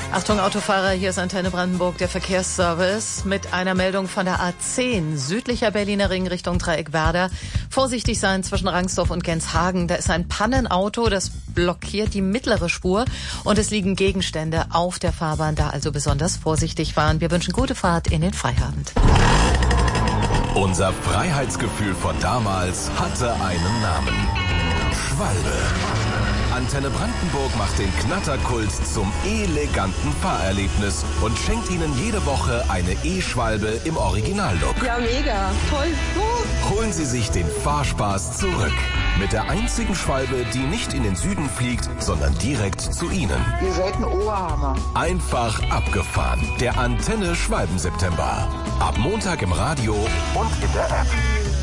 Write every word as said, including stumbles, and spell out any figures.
Achtung Autofahrer, hier ist Antenne Brandenburg, der Verkehrsservice mit einer Meldung von der A zehn, südlicher Berliner Ring Richtung Dreieck-Werder. Vorsichtig sein zwischen Rangsdorf und Genshagen. Da ist ein Pannenauto, das blockiert die mittlere Spur und es liegen Gegenstände auf der Fahrbahn, da also besonders vorsichtig fahren. Wir wünschen gute Fahrt in den Feierabend. Unser Freiheitsgefühl von damals hatte einen Namen. Schwalbe. Antenne Brandenburg macht den Knatterkult zum eleganten Fahrerlebnis und schenkt Ihnen jede Woche eine E-Schwalbe im Originallook. Ja, mega. Toll. Uh. Holen Sie sich den Fahrspaß zurück. Mit der einzigen Schwalbe, die nicht in den Süden fliegt, sondern direkt zu Ihnen. Ihr seid ein Oberhammer. Einfach abgefahren. Der Antenne Schwalben-September. Ab Montag im Radio und in der App.